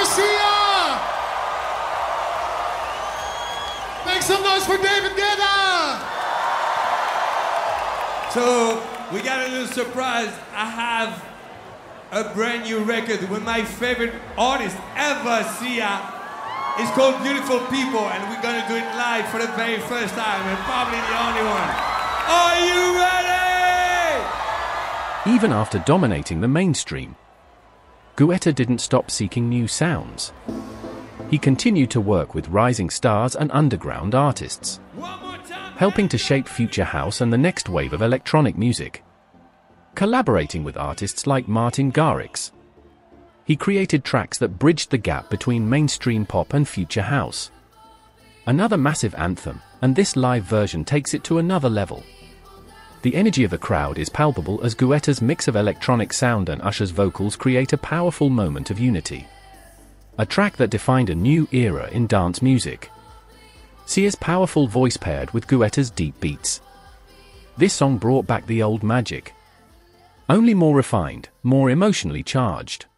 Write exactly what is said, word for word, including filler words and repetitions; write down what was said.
for Sia! Make some noise for David Guetta! So, we got a little surprise. I have a brand new record with my favorite artist ever, Sia. It's called Beautiful People, and we're gonna do it live for the very first time, and probably the only one. Are you ready? Even after dominating the mainstream, Guetta didn't stop seeking new sounds. He continued to work with rising stars and underground artists, helping to shape future house and the next wave of electronic music. Collaborating with artists like Martin Garrix, he created tracks that bridged the gap between mainstream pop and future house. Another massive anthem, and this live version takes it to another level. The energy of the crowd is palpable as Guetta's mix of electronic sound and Usher's vocals create a powerful moment of unity. A track that defined a new era in dance music. Sia's powerful voice paired with Guetta's deep beats. This song brought back the old magic. Only more refined, more emotionally charged.